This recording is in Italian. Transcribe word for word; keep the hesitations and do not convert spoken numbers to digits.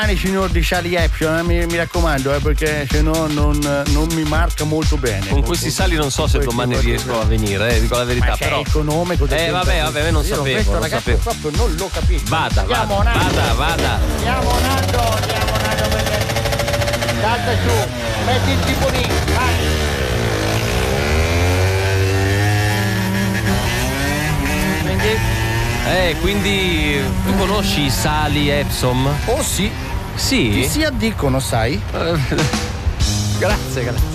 signor di Charlie Epson, eh, mi, mi raccomando, eh, perché se no non, non mi marca molto bene. Con questi sali non so se domani riesco a venire, eh, dico la verità. Ma c'è però il tuo nome, cosa Eh vabbè, vabbè, me non Io sapevo, questo non ragazzo sapevo. proprio non lo capisco. Vada, vada, Andiamo, Nando. vada, vada. Andiamo Nando, andiamo Nando, perché... Salta giù, metti il timonino, vai. Eh, quindi tu conosci i sali Epsom? Oh sì. Sì? Ti si addicono, sai? Grazie, grazie.